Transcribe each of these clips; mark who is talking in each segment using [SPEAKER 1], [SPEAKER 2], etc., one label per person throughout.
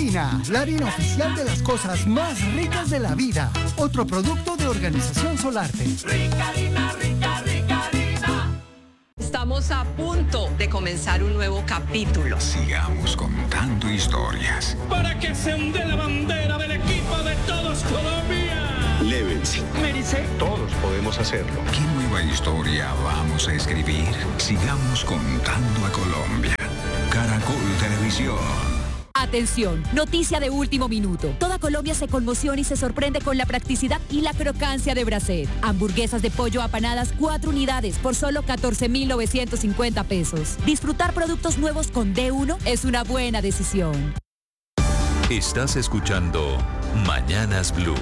[SPEAKER 1] Ricarina, la harina oficial de las cosas más ricas de la vida. Otro producto de Organización Solarte.
[SPEAKER 2] Ricarina, Ricarina.
[SPEAKER 3] Estamos a punto de comenzar un nuevo capítulo.
[SPEAKER 4] Sigamos contando historias.
[SPEAKER 5] Para que se onde la bandera del equipo de todos Colombia.
[SPEAKER 6] Levens.
[SPEAKER 5] Merice.
[SPEAKER 6] Todos podemos hacerlo.
[SPEAKER 4] ¿Qué nueva historia vamos a escribir? Sigamos contando a Colombia. Caracol Televisión.
[SPEAKER 7] Atención, noticia de último minuto. Toda Colombia se conmociona y se sorprende con la practicidad y la crocancia de Brasset. Hamburguesas de pollo apanadas 4 unidades por solo 14.950 pesos. Disfrutar productos nuevos con D1 es una buena decisión.
[SPEAKER 8] Estás escuchando Mañanas Blue.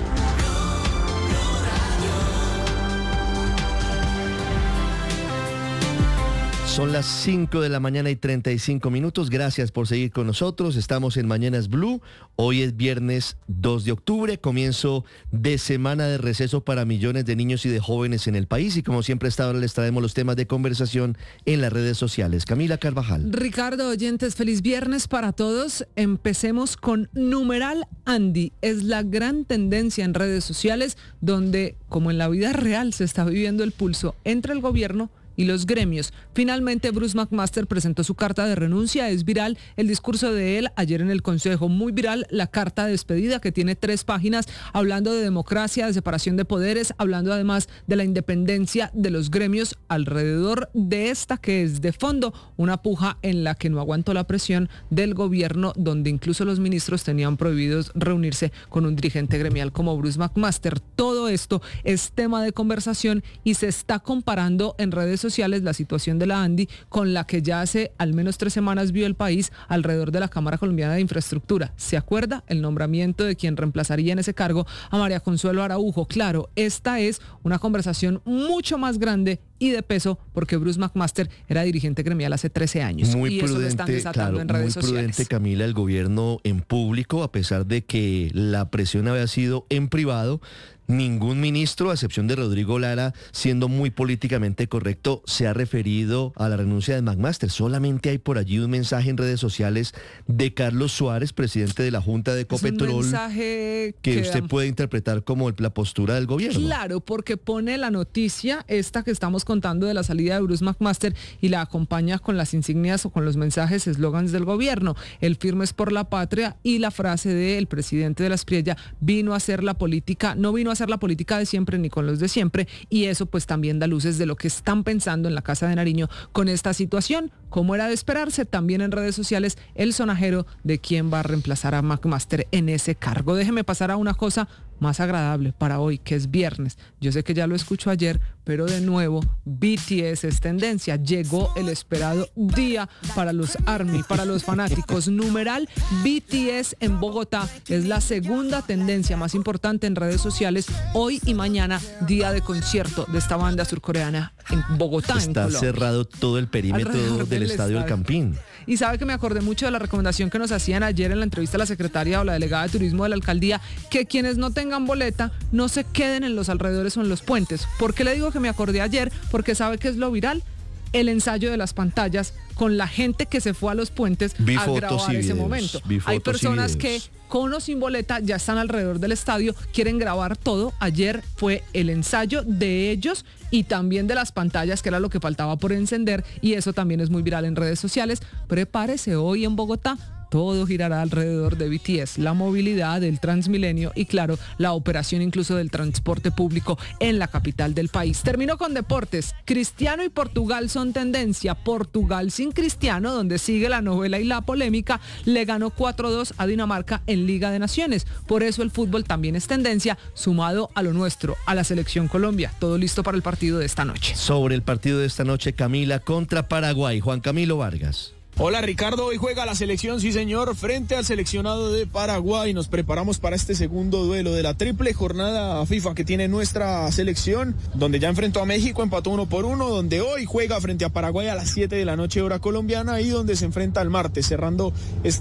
[SPEAKER 9] Son las 5 de la mañana y 35 minutos. Gracias por seguir con nosotros. Estamos en Mañanas Blue. Hoy es viernes 2 de octubre, comienzo de semana de receso para millones de niños y de jóvenes en el país. Y como siempre, esta hora les traemos los temas de conversación en las redes sociales. Camila Carvajal.
[SPEAKER 10] Ricardo, oyentes, feliz viernes para todos. Empecemos con numeral Andy. Es la gran tendencia en redes sociales donde, como en la vida real, se está viviendo el pulso entre el gobierno y los gremios. Finalmente, Bruce McMaster presentó su carta de renuncia. Es viral el discurso de él ayer en el Consejo. Muy viral la carta de despedida, que tiene 3 páginas, hablando de democracia, de separación de poderes, hablando además de la independencia de los gremios alrededor de esta, que es de fondo una puja en la que no aguantó la presión del gobierno, donde incluso los ministros tenían prohibidos reunirse con un dirigente gremial como Bruce McMaster. Todo esto es tema de conversación y se está comparando en redes sociales la situación de la ANDI con la que ya hace al menos 3 semanas vio el país alrededor de la Cámara Colombiana de Infraestructura. ¿Se acuerda? El nombramiento de quien reemplazaría en ese cargo a María Consuelo Araujo. Claro, esta es una conversación mucho más grande y de peso, porque Bruce McMaster era dirigente gremial hace 13 años.
[SPEAKER 9] Muy
[SPEAKER 10] y
[SPEAKER 9] prudente,
[SPEAKER 10] eso lo están desatando en redes sociales.
[SPEAKER 9] Muy prudente, Camila, el gobierno en público, a pesar de que la presión había sido en privado. Ningún ministro, a excepción de Rodrigo Lara, siendo muy políticamente correcto, se ha referido a la renuncia de McMaster. Solamente hay por allí un mensaje en redes sociales de Carlos Suárez, presidente de la Junta de Ecopetrol,
[SPEAKER 10] un mensaje
[SPEAKER 9] que usted puede interpretar como la postura del gobierno.
[SPEAKER 10] Claro, porque pone la noticia esta que estamos contando de la salida de Bruce McMaster y la acompaña con las insignias o con los mensajes, eslogans del gobierno. El firme es por la patria, y la frase del presidente de la Espriella: vino a hacer la política, no vino a hacer la política de siempre ni con los de siempre, y eso pues también da luces de lo que están pensando en la Casa de Nariño con esta situación. Como era de esperarse, también en redes sociales el sonajero de quién va a reemplazar a McMaster en ese cargo. Déjeme pasar a una cosa más agradable para hoy, que es viernes. Yo sé que ya lo escucho ayer, pero de nuevo, BTS es tendencia. Llegó el esperado día para los ARMY, para los fanáticos. Numeral BTS en Bogotá es la segunda tendencia más importante en redes sociales. Hoy y mañana, día de concierto de esta banda surcoreana en Bogotá, en Colombia.
[SPEAKER 9] Está cerrado todo el perímetro del estadio El Campín.
[SPEAKER 10] Y sabe que me acordé mucho de la recomendación que nos hacían ayer en la entrevista a la secretaria o la delegada de turismo de la alcaldía, que quienes no tengan boleta no se queden en los alrededores o en los puentes. ¿Por qué le digo que me acordé ayer? Porque sabe que es lo viral. El ensayo de las pantallas con la gente que se fue a los puentes a grabar ese momento. Hay personas que con o sin boleta ya están alrededor del estadio, quieren grabar todo. Ayer fue el ensayo de ellos y también de las pantallas, que era lo que faltaba por encender, y eso también es muy viral en redes sociales. Prepárese, hoy en Bogotá todo girará alrededor de BTS, la movilidad del Transmilenio y, claro, la operación incluso del transporte público en la capital del país. Termino con deportes. Cristiano y Portugal son tendencia. Portugal sin Cristiano, donde sigue la novela y la polémica, le ganó 4-2 a Dinamarca en Liga de Naciones. Por eso el fútbol también es tendencia, sumado a lo nuestro, a la selección Colombia. Todo listo para el partido de esta noche.
[SPEAKER 9] Sobre el partido de esta noche, Camila, contra Paraguay. Juan Camilo Vargas.
[SPEAKER 11] Hola Ricardo, hoy juega la selección, sí señor, frente al seleccionado de Paraguay. Nos preparamos para este segundo duelo de la triple jornada FIFA que tiene nuestra selección, donde ya enfrentó a México, empató 1-1, donde hoy juega frente a Paraguay a las 7 de la noche hora colombiana, y donde se enfrenta el martes, cerrando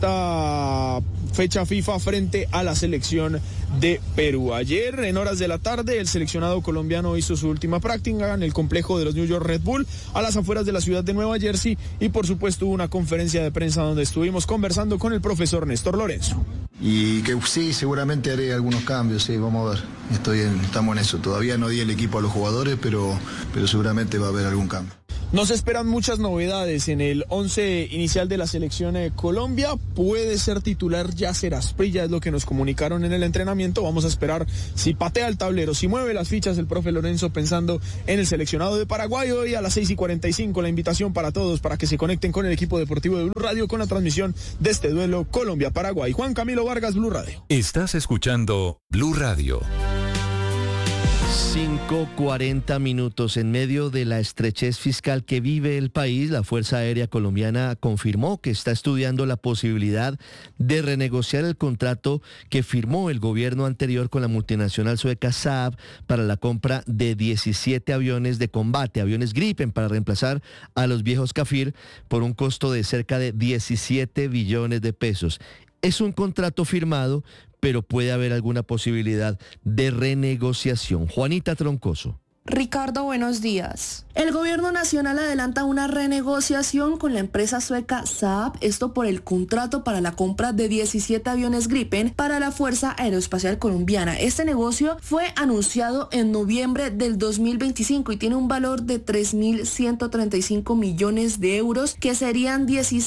[SPEAKER 11] esta fecha FIFA frente a la selección de Perú. Ayer en horas de la tarde el seleccionado colombiano hizo su última práctica en el complejo de los New York Red Bull, a las afueras de la ciudad de Nueva Jersey, y por supuesto hubo una conferencia de prensa donde estuvimos conversando con el profesor Néstor Lorenzo.
[SPEAKER 6] Y que sí, seguramente haré algunos cambios, sí, vamos a ver. Estamos en eso. Todavía no di el equipo a los jugadores, pero seguramente va a haber algún cambio.
[SPEAKER 11] Nos esperan muchas novedades en el 11 inicial de la selección de Colombia. Puede ser titular Yasser Asprilla, es lo que nos comunicaron en el entrenamiento. Vamos a esperar si patea el tablero, si mueve las fichas el profe Lorenzo pensando en el seleccionado de Paraguay. Hoy a las 6:45 la invitación para todos para que se conecten con el equipo deportivo de Blue Radio con la transmisión de este duelo Colombia-Paraguay. Juan Camilo Vargas, Blue Radio.
[SPEAKER 8] Estás escuchando Blue Radio.
[SPEAKER 9] 5:40 minutos. En medio de la estrechez fiscal que vive el país, la Fuerza Aérea Colombiana confirmó que está estudiando la posibilidad de renegociar el contrato que firmó el gobierno anterior con la multinacional sueca Saab para la compra de 17 aviones de combate, aviones Gripen, para reemplazar a los viejos Kafir por un costo de cerca de 17 billones de pesos. Es un contrato firmado, pero puede haber alguna posibilidad de renegociación. Juanita Troncoso.
[SPEAKER 12] Ricardo, buenos días. El gobierno nacional adelanta una renegociación con la empresa sueca Saab, esto por el contrato para la compra de 17 aviones Gripen para la Fuerza Aeroespacial Colombiana. Este negocio fue anunciado en noviembre del 2025 y tiene un valor de 3.135 millones de euros, que serían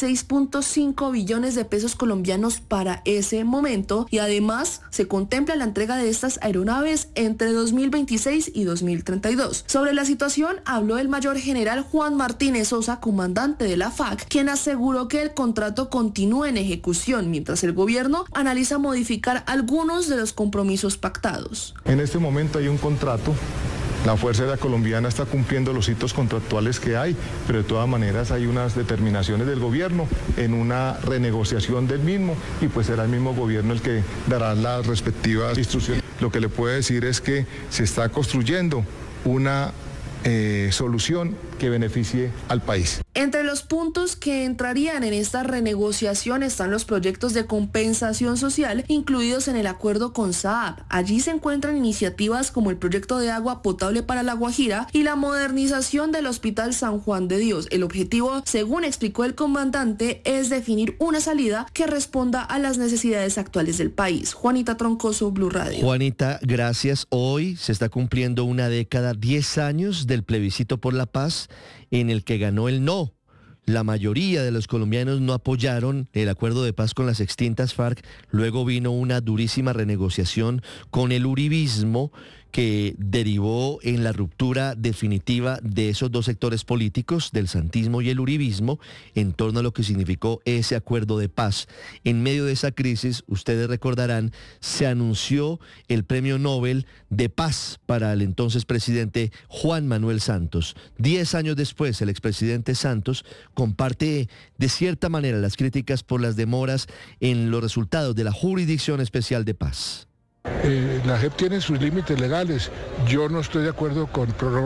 [SPEAKER 12] 16.5 billones de pesos colombianos para ese momento, y además se contempla la entrega de estas aeronaves entre 2026 y 2032. Sobre la situación habló el mayor general Juan Martínez Sosa, comandante de la FAC, quien aseguró que el contrato continúa en ejecución mientras el gobierno analiza modificar algunos de los compromisos pactados.
[SPEAKER 13] En este momento hay un contrato. La Fuerza Aérea Colombiana está cumpliendo los hitos contractuales que hay, pero de todas maneras hay unas determinaciones del gobierno en una renegociación del mismo, y pues será el mismo gobierno el que dará las respectivas instrucciones. Lo que le puedo decir es que se está construyendo una solución que beneficie al país.
[SPEAKER 12] Entre los puntos que entrarían en esta renegociación están los proyectos de compensación social incluidos en el acuerdo con Saab. Allí se encuentran iniciativas como el proyecto de agua potable para La Guajira y la modernización del Hospital San Juan de Dios. El objetivo, según explicó el comandante, es definir una salida que responda a las necesidades actuales del país. Juanita Troncoso, Blue Radio.
[SPEAKER 9] Juanita, gracias. Hoy se está cumpliendo una década, 10 años del plebiscito por la paz, en el que ganó el no. La mayoría de los colombianos no apoyaron el acuerdo de paz con las extintas FARC. Luego vino una durísima renegociación con el uribismo, que derivó en la ruptura definitiva de esos dos sectores políticos, del santismo y el uribismo, en torno a lo que significó ese acuerdo de paz. En medio de esa crisis, ustedes recordarán, se anunció el Premio Nobel de Paz para el entonces presidente Juan Manuel Santos. 10 años después, el expresidente Santos comparte de cierta manera las críticas por las demoras en los resultados de la Jurisdicción Especial de Paz.
[SPEAKER 14] La JEP tiene sus límites legales. Yo no estoy de acuerdo con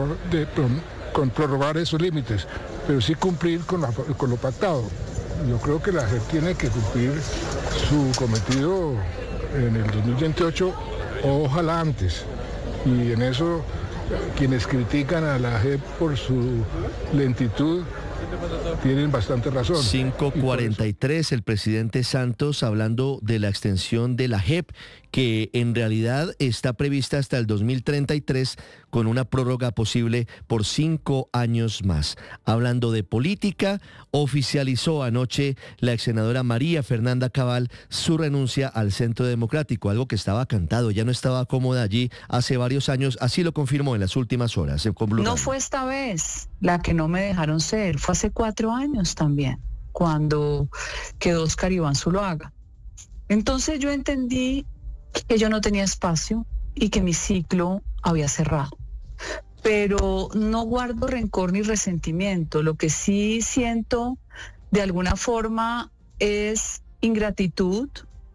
[SPEAKER 14] prorrogar esos límites, pero sí cumplir con lo pactado. Yo creo que la JEP tiene que cumplir su cometido en el 2028, ojalá antes. Y en eso, quienes critican a la JEP por su lentitud tienen bastante razón.
[SPEAKER 9] 5:43, el presidente Santos hablando de la extensión de la JEP, que en realidad está prevista hasta el 2033, con una prórroga posible por 5 años más. Hablando de política, oficializó anoche la ex senadora María Fernanda Cabal su renuncia al Centro Democrático, algo que estaba cantado, ya no estaba cómoda allí hace varios años, así lo confirmó en las últimas horas.
[SPEAKER 15] No fue esta vez la que no me dejaron ser, fue hace 4 años también, cuando quedó Oscar Iván Zuluaga. Entonces yo entendí que yo no tenía espacio y que mi ciclo había cerrado. Pero no guardo rencor ni resentimiento. Lo que sí siento de alguna forma es ingratitud,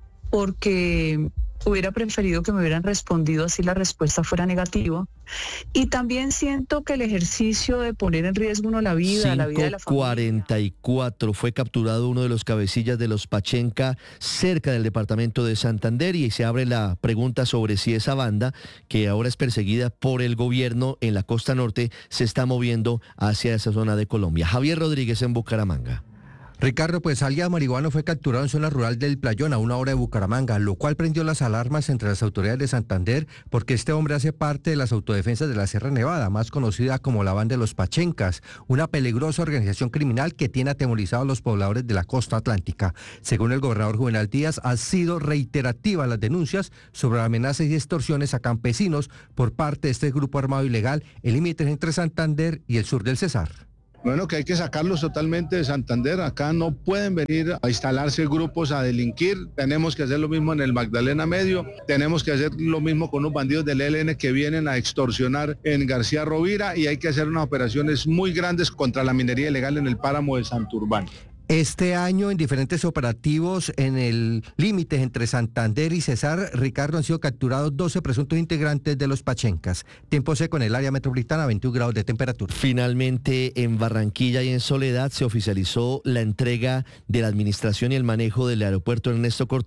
[SPEAKER 15] porque hubiera preferido que me hubieran respondido así la respuesta fuera negativa. Y también siento que el ejercicio de poner en riesgo uno la vida, la vida de la familia.
[SPEAKER 9] 5:44, fue capturado uno de los cabecillas de los Pachenca cerca del departamento de Santander, y se abre la pregunta sobre si esa banda, que ahora es perseguida por el gobierno en la costa norte, se está moviendo hacia esa zona de Colombia. Javier Rodríguez en Bucaramanga.
[SPEAKER 16] Ricardo, pues alias marihuano fue capturado en zona rural del Playón, a 1 hora de Bucaramanga, lo cual prendió las alarmas entre las autoridades de Santander, porque este hombre hace parte de las autodefensas de la Sierra Nevada, más conocida como la Banda de los Pachencas, una peligrosa organización criminal que tiene atemorizado a los pobladores de la costa atlántica. Según el gobernador Juvenal Díaz, han sido reiterativas las denuncias sobre amenazas y extorsiones a campesinos por parte de este grupo armado ilegal en límites entre Santander y el sur del Cesar.
[SPEAKER 17] Bueno, que hay que sacarlos totalmente de Santander. Acá no pueden venir a instalarse grupos a delinquir. Tenemos que hacer lo mismo en el Magdalena Medio. Tenemos que hacer lo mismo con los bandidos del ELN que vienen a extorsionar en García Rovira, y hay que hacer unas operaciones muy grandes contra la minería ilegal en el páramo de Santurbán.
[SPEAKER 16] Este año, en diferentes operativos en el límite entre Santander y Cesar, Ricardo, han sido capturados 12 presuntos integrantes de los Pachencas. Tiempo seco en el área metropolitana, 21 grados de temperatura.
[SPEAKER 9] Finalmente, en Barranquilla y en Soledad se oficializó la entrega de la administración y el manejo del aeropuerto Ernesto Cortés